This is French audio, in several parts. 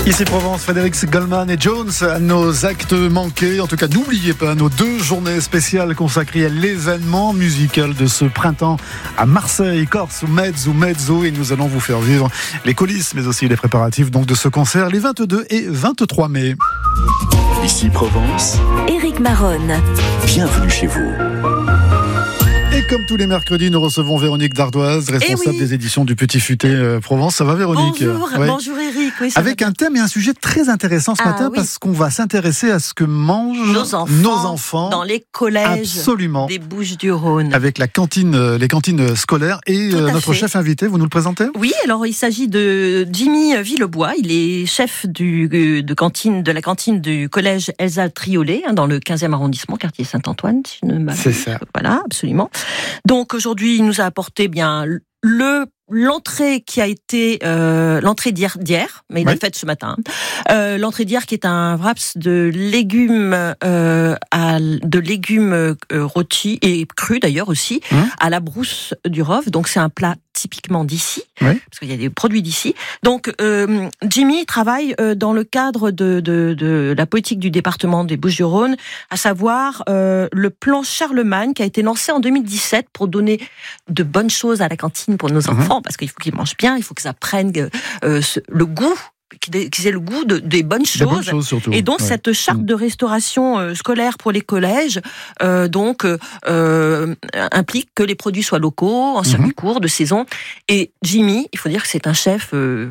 Ici Provence, Frédéric Goldman et Jones, à nos actes manqués. En tout cas, n'oubliez pas nos 2 journées spéciales consacrées à l'événement musical de ce printemps à Marseille, Corse ou Mezzo. Et nous allons vous faire vivre les coulisses, mais aussi les préparatifs donc de ce concert les 22 et 23 mai. Ici Provence, Éric Maronne. Bienvenue chez vous. Et comme tous les mercredis, nous recevons Véronique Dardoise, responsable des éditions du Petit Futé Provence. Ça va, Véronique? Bonjour Éric. Oui, avec un thème et un sujet très intéressant ce matin, parce qu'on va s'intéresser à ce que mangent nos enfants dans les collèges des Bouches-du-Rhône. Avec la cantine, les cantines scolaires et notre chef invité, vous nous le présentez? Oui, alors il s'agit de Jimmy Villebois. Il est chef de la cantine du collège Elsa Triolet, dans le 15e arrondissement, quartier Saint-Antoine. Si je ne m'abuse. C'est ça. Voilà, absolument. Donc aujourd'hui, il nous a apporté l'entrée qui a été l'entrée d'hier, mais il l'a faite ce matin. L'entrée d'hier qui est un wraps de légumes rôtis et crus d'ailleurs aussi à la brousse du Rove. Donc c'est un plat typiquement d'ici, parce qu'il y a des produits d'ici. Donc Jimmy travaille dans le cadre de la politique du département des Bouches-du-Rhône, à savoir le plan Charlemagne qui a été lancé en 2017 pour donner de bonnes choses à la cantine pour nos enfants, parce qu'il faut qu'ils mangent bien, il faut qu'ils apprennent le goût, qu'ils aient le goût des bonnes choses. Des bonnes choses surtout. Et donc cette charte de restauration scolaire pour les collèges implique que les produits soient locaux, en circuit court, de saison. Et Jimmy, il faut dire que c'est un chef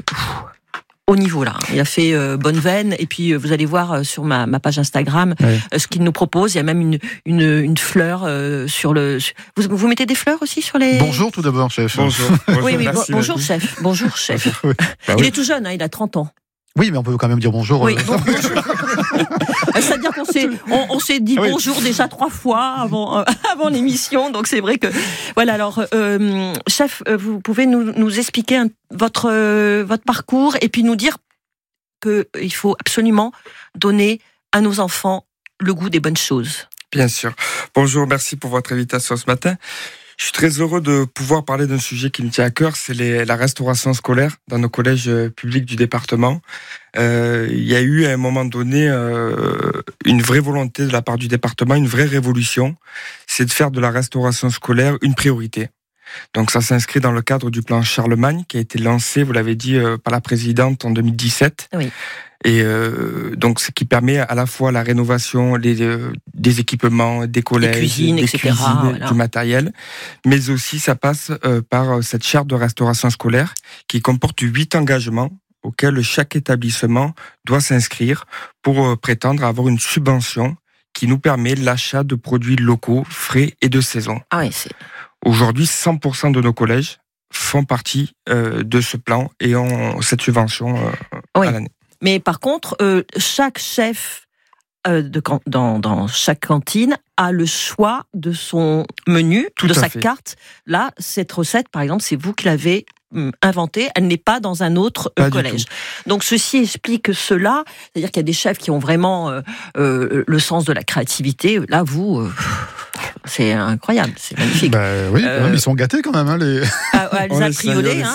au niveau là. Il a fait bonne veine, et puis vous allez voir sur ma page Instagram ce qu'il nous propose. Il y a même une fleur sur le. Vous mettez des fleurs aussi sur les. Bonjour tout d'abord, chef. Bonjour. Oui, bonjour chef. Bonjour chef. Il est tout jeune, il a 30 ans. Oui, mais on peut quand même dire bonjour. Oui, bonjour. C'est-à-dire qu'on s'est dit bonjour déjà 3 fois avant l'émission, donc c'est vrai que voilà. Alors, chef, vous pouvez nous expliquer votre parcours et puis nous dire que il faut absolument donner à nos enfants le goût des bonnes choses. Bien sûr. Bonjour, merci pour votre invitation ce matin. Je suis très heureux de pouvoir parler d'un sujet qui me tient à cœur, c'est la restauration scolaire dans nos collèges publics du département. Il y a eu à un moment donné une vraie volonté de la part du département, une vraie révolution, c'est de faire de la restauration scolaire une priorité. Donc ça s'inscrit dans le cadre du plan Charlemagne qui a été lancé, vous l'avez dit, par la présidente en 2017. Oui. Et donc ce qui permet à la fois la rénovation des équipements, des collèges, des cuisines, du matériel, mais aussi ça passe par cette charte de restauration scolaire qui comporte 8 engagements auxquels chaque établissement doit s'inscrire pour prétendre avoir une subvention qui nous permet l'achat de produits locaux, frais et de saison. Aujourd'hui, 100% de nos collèges font partie de ce plan et ont cette subvention à l'année. Mais par contre, chaque chef dans chaque cantine a le choix de son menu, de sa carte. Là, cette recette, par exemple, c'est vous qui l'avez inventée. Elle n'est pas dans un autre collège. Donc, ceci explique cela. C'est-à-dire qu'il y a des chefs qui ont vraiment le sens de la créativité. Là, vous... c'est incroyable, c'est magnifique. Ils sont gâtés quand même, les Elsa Triolet,